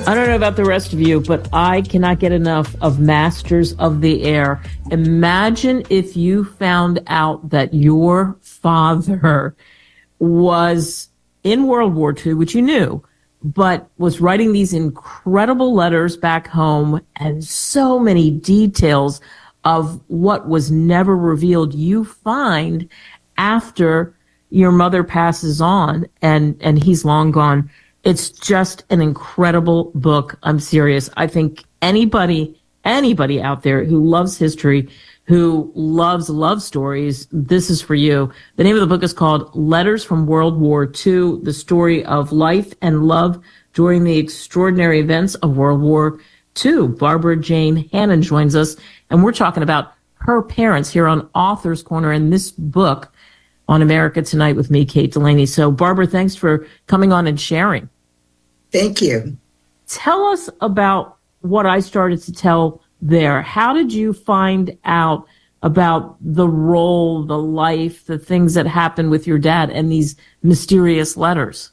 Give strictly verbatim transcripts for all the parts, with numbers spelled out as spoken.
I don't know about the rest of you, but I cannot get enough of Masters of the Air. Imagine if you found out that your father was in World War Two, which you knew, but was writing these incredible letters back home and so many details of what was never revealed you find after your mother passes on and, and he's long gone. It's just an incredible book. I'm serious. I think anybody, anybody out there who loves history, who loves love stories, this is for you. The name of the book is called Letters from World War Two, the story of life and love during the extraordinary events of World War Two. Barbara Jane Hannon joins us, and we're talking about her parents here on Author's Corner and this book on America Tonight with me, Kate Delaney. So, Barbara, thanks for coming on and sharing. Thank you. Tell us about what I started to tell there. How did you find out about the role, the life, the things that happened with your dad and these mysterious letters?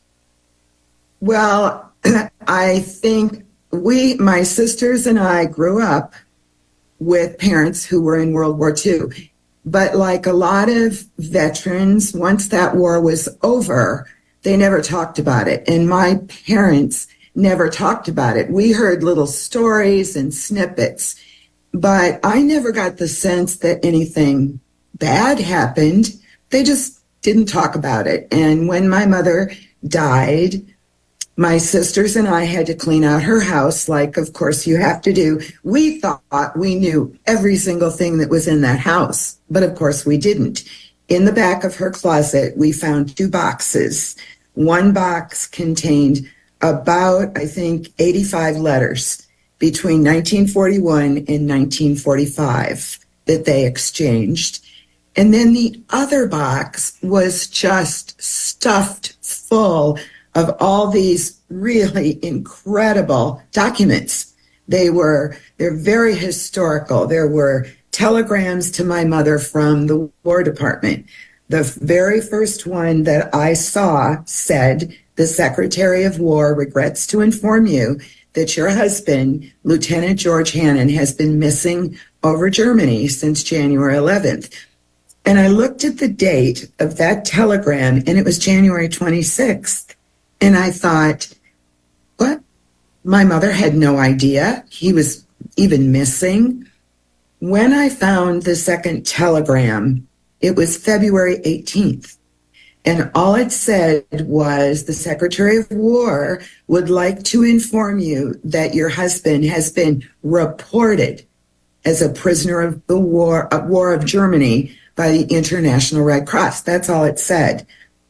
Well, I think we, my sisters and I, grew up with parents who were in World War Two. But like a lot of veterans, once that war was over, they never talked about it. And my parents never talked about it. We heard little stories and snippets, but I never got the sense that anything bad happened. They just didn't talk about it. And when my mother died, my sisters and I had to clean out her house, like, of course, you have to do. We thought we knew every single thing that was in that house, but of course we didn't. In the back of her closet, we found two boxes. One box contained about, I think, eighty-five letters between nineteen forty-one and nineteen forty-five that they exchanged. And then the other box was just stuffed full of all these really incredible documents. They were, they're very historical. There were telegrams to my mother from the War Department. The very first one that I saw said, "The Secretary of War regrets to inform you that your husband, Lieutenant George Hannon, has been missing over Germany since January eleventh. And I looked at the date of that telegram, and it was January twenty-sixth. And I thought, what? My mother had no idea he was even missing. When I found the second telegram, it was February eighteenth. And all it said was, the Secretary of War would like to inform you that your husband has been reported as a prisoner of the war, uh, war of Germany by the International Red Cross. That's all it said.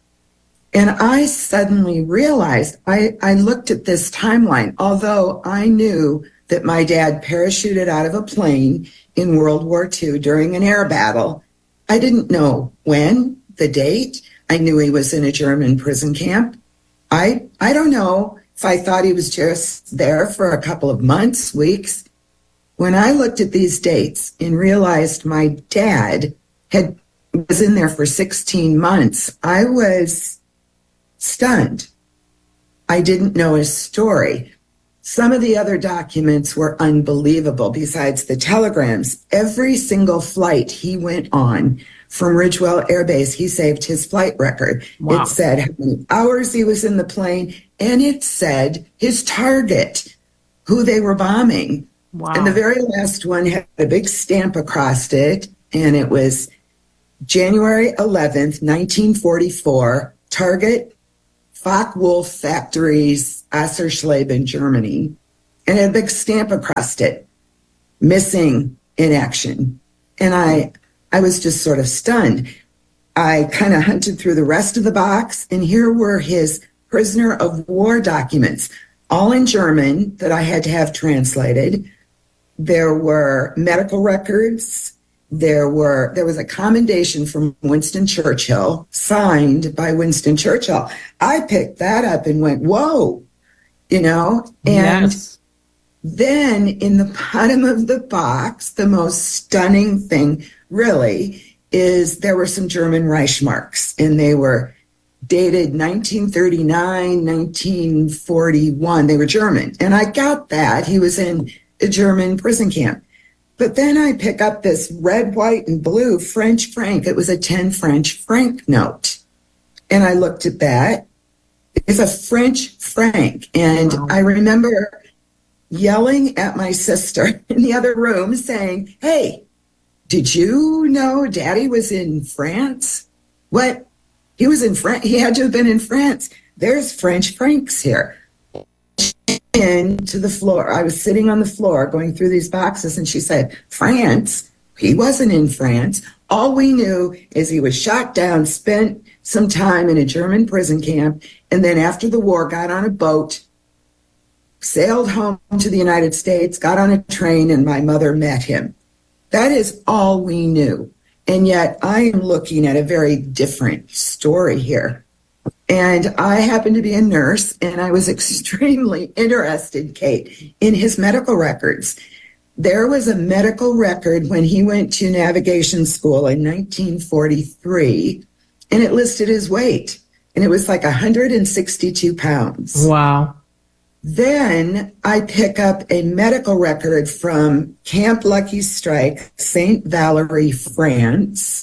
And I suddenly realized, I, I looked at this timeline, although I knew that my dad parachuted out of a plane in World War Two during an air battle. I didn't know when, the date. I knew he was in a German prison camp. I I don't know if I thought he was just there for a couple of months, weeks. When I looked at these dates and realized my dad had was in there for sixteen months, I was stunned. I didn't know his story. Some of the other documents were unbelievable besides the telegrams. Every single flight he went on from Ridgewell Air Base, he saved his flight record. Wow. It said how many hours he was in the plane, and it said his target, who they were bombing. Wow. And the very last one had a big stamp across it, and it was January eleventh, nineteen forty-four, target Focke-Wulf Factories, Asserschleben, Germany, and a big stamp across it, missing in action. And I I was just sort of stunned. I kind of hunted through the rest of the box, and here were his prisoner of war documents, all in German that I had to have translated. There were medical records. There were there was a commendation from Winston Churchill, signed by Winston Churchill. I picked that up and went, whoa, you know? And yes. Then in the bottom of the box, the most stunning thing really is there were some German Reichsmarks, and they were dated nineteen thirty-nine, nineteen forty-one. They were German. And I got that. He was in a German prison camp. But then I pick up this red, white, and blue French franc. It was a ten French franc note. And I looked at that. It's a French franc. And wow. I remember yelling at my sister in the other room saying, hey, did you know Daddy was in France? What? He was in France. He had to have been in France. There's French francs here. Into the floor. I was sitting on the floor going through these boxes, and she said, France? He wasn't in France. All we knew is he was shot down, spent some time in a German prison camp, and then after the war got on a boat, sailed home to the United States, got on a train, and my mother met him. That is all we knew. And yet I am looking at a very different story here. And I happened to be a nurse, and I was extremely interested, Kate, in his medical records. There was a medical record when he went to navigation school in nineteen forty-three, and it listed his weight, and it was like one hundred sixty-two pounds. Wow. Then I pick up a medical record from Camp Lucky Strike, Saint Valery, France,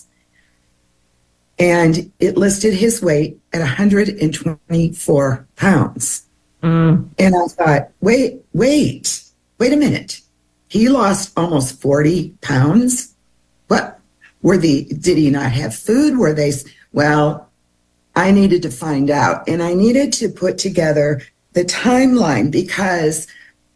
and it listed his weight at one hundred twenty-four pounds. Mm. And I thought, wait, wait, wait a minute. He lost almost forty pounds. What were the, did he not have food? Were they, well, I needed to find out. And I needed to put together the timeline because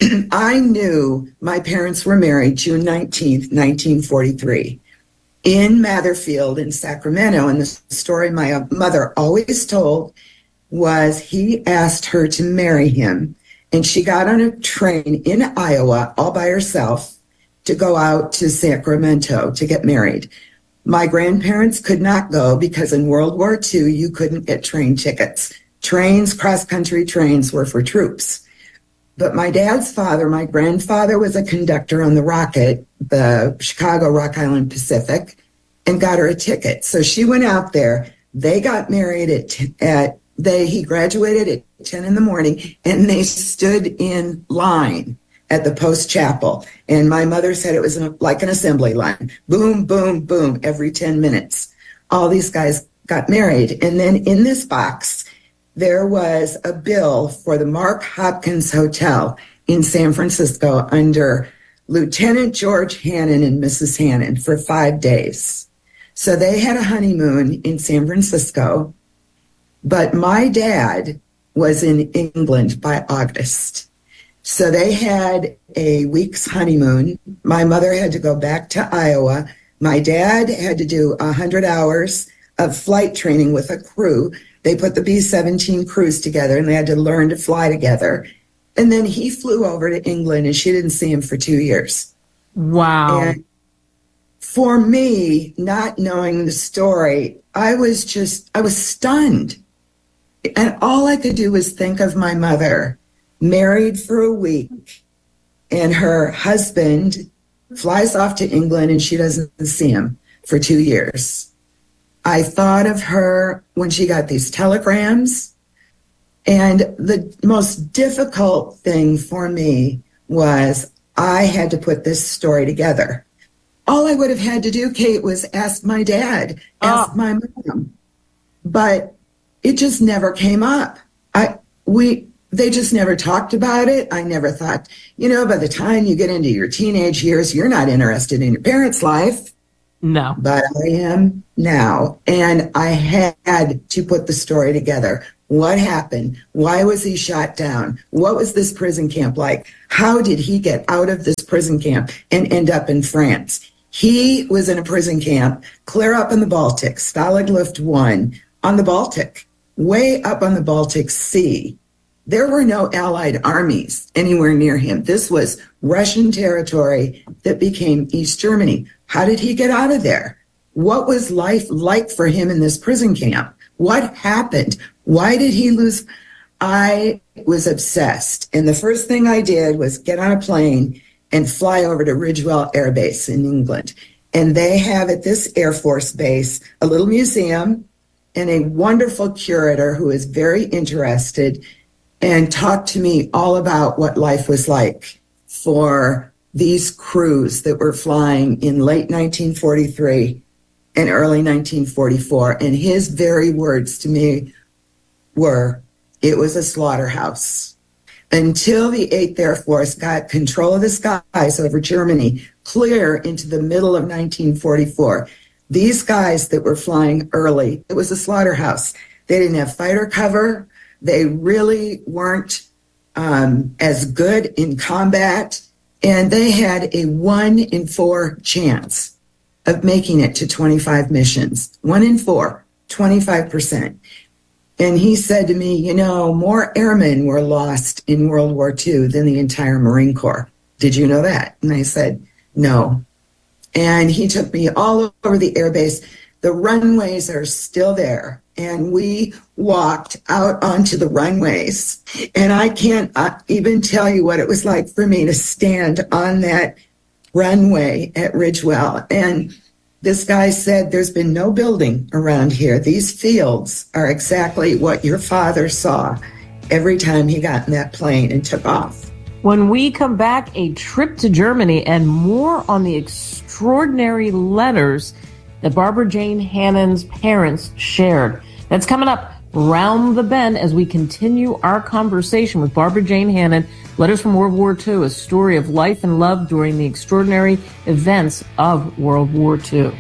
I knew my parents were married June nineteenth, nineteen forty-three. In Matherfield in Sacramento. And the story my mother always told was he asked her to marry him, and she got on a train in Iowa all by herself to go out to Sacramento to get married. My grandparents could not go because in World War Two, you couldn't get train tickets. Trains, cross-country trains were for troops. But my dad's father, my grandfather, was a conductor on the Rocket, the Chicago Rock Island Pacific, and got her a ticket. So she went out there. They got married at, at they he graduated at ten in the morning, and they stood in line at the Post Chapel. And my mother said it was an, like an assembly line. Boom, boom, boom, every ten minutes. All these guys got married. And then in this box, there was a bill for the Mark Hopkins Hotel in San Francisco under Lieutenant George Hannon and Missus Hannon for five days. So they had a honeymoon in San Francisco, but my dad was in England by August. So they had a week's honeymoon. My mother had to go back to Iowa. My dad had to do one hundred hours of flight training with a crew. They put the B seventeen crews together, and they had to learn to fly together. And then he flew over to England, and she didn't see him for two years. Wow. And for me, not knowing the story, I was just, I was stunned. And all I could do was think of my mother, married for a week, and her husband flies off to England, and she doesn't see him for two years. I thought of her when she got these telegrams. And the most difficult thing for me was I had to put this story together. All I would have had to do, Kate, was ask my dad, ask oh. my mom. But it just never came up. I we they just never talked about it. I never thought, you know, by the time you get into your teenage years, you're not interested in your parents' life. No. But I am now. And I had to put the story together. What happened? Why was he shot down? What was this prison camp like? How did he get out of this prison camp and end up in France? He was in a prison camp clear up in the Baltic, Stalag Luft one, on the Baltic, way up on the Baltic Sea. There were no Allied armies anywhere near him. This was Russian territory that became East Germany. How did he get out of there? What was life like for him in this prison camp? What happened? Why did he lose? I was obsessed. And the first thing I did was get on a plane and fly over to Ridgewell Air Base in England. And they have at this Air Force base a little museum and a wonderful curator who is very interested and talked to me all about what life was like for these crews that were flying in late nineteen forty-three and early nineteen forty-four. And his very words to me were, it was a slaughterhouse. Until the eighth Air Force got control of the skies over Germany clear into the middle of nineteen forty-four, these guys that were flying early, it was a slaughterhouse. They didn't have fighter cover. They really weren't um, as good in combat. And they had a one in four chance of making it to twenty-five missions. One in four, twenty-five percent. And he said to me, you know, more airmen were lost in World War Two than the entire Marine Corps. Did you know that? And I said, no. And he took me all over the airbase. The runways are still there. And we walked out onto the runways. And I can't uh, even tell you what it was like for me to stand on that runway at Ridgewell. And this guy said, there's been no building around here. These fields are exactly what your father saw every time he got in that plane and took off. When we come back, a trip to Germany and more on the extraordinary letters that Barbara Jane Hannon's parents shared. That's coming up round the bend as we continue our conversation with Barbara Jane Hannon. Letters from World War Two, a story of life and love during the extraordinary events of World War Two.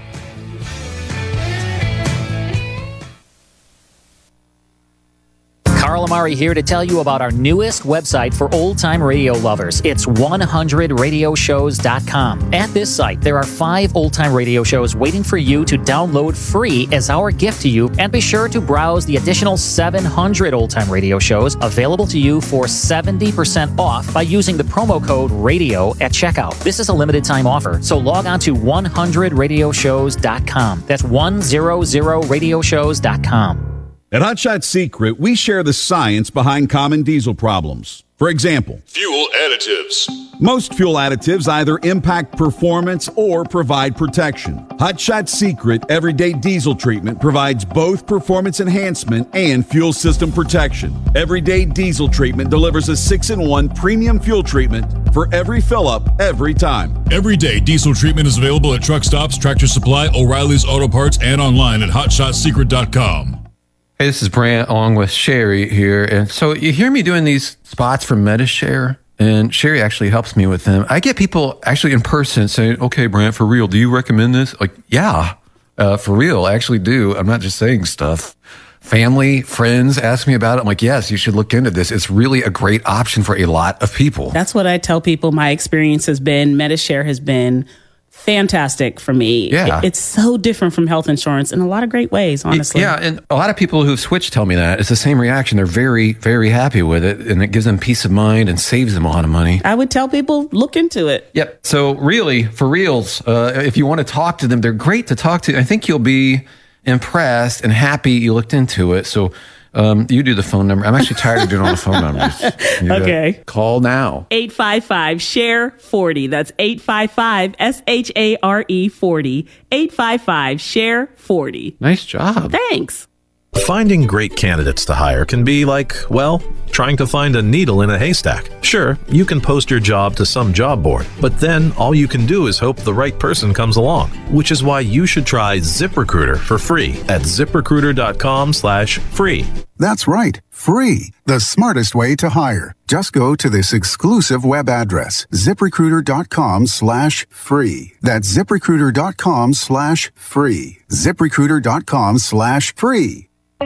Carl Amari here to tell you about our newest website for old-time radio lovers. It's one hundred radio shows dot com. At this site, there are five old-time radio shows waiting for you to download free as our gift to you, and be sure to browse the additional seven hundred old-time radio shows available to you for seventy percent off by using the promo code RADIO at checkout. This is a limited-time offer, so log on to one hundred radio shows dot com. That's one hundred radio shows dot com. At Hot Shot Secret, we share the science behind common diesel problems. For example, fuel additives. Most fuel additives either impact performance or provide protection. Hot Shot Secret Everyday Diesel Treatment provides both performance enhancement and fuel system protection. Everyday Diesel Treatment delivers a six in one premium fuel treatment for every fill-up, every time. Everyday Diesel Treatment is available at truck stops, Tractor Supply, O'Reilly's Auto Parts, and online at hot shot secret dot com. Hey, this is Brant along with Sherry here. And so you hear me doing these spots for Medi-Share, and Sherry actually helps me with them. I get people actually in person saying, okay, Brant, for real, do you recommend this? Like, yeah, uh, for real, I actually do. I'm not just saying stuff. Family, friends ask me about it. I'm like, yes, you should look into this. It's really a great option for a lot of people. That's what I tell people my experience has been. Medi-Share has been fantastic for me. Yeah. It's so different from health insurance in a lot of great ways, honestly. Yeah, and a lot of people who've switched tell me that. It's the same reaction. They're very, very happy with it, and it gives them peace of mind and saves them a lot of money. I would tell people, look into it. Yep. So really, for reals, uh, if you want to talk to them, they're great to talk to. I think you'll be impressed and happy you looked into it. So um, you do the phone number. I'm actually tired of doing all the phone numbers. You Okay. Call now. eight five five, S H A R E, forty. That's eight five five, S H A R E, forty. eight five five, S H A R E, forty. Nice job. Thanks. Finding great candidates to hire can be like, well, trying to find a needle in a haystack. Sure, you can post your job to some job board, but then all you can do is hope the right person comes along, which is why you should try ZipRecruiter for free at zip recruiter dot com slash free. That's right, free. The smartest way to hire. Just go to this exclusive web address, zip recruiter dot com slash free. That's zip recruiter dot com slash free. zip recruiter dot com slash free.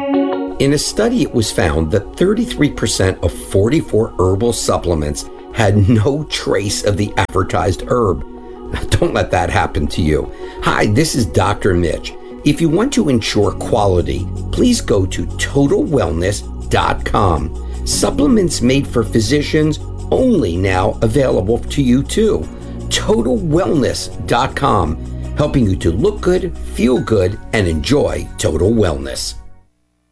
In a study, it was found that thirty-three percent of forty-four herbal supplements had no trace of the advertised herb. Don't let that happen to you. Hi, this is Doctor Mitch. If you want to ensure quality, please go to total wellness dot com. Supplements made for physicians only now available to you too. total wellness dot com, helping you to look good, feel good, and enjoy total wellness.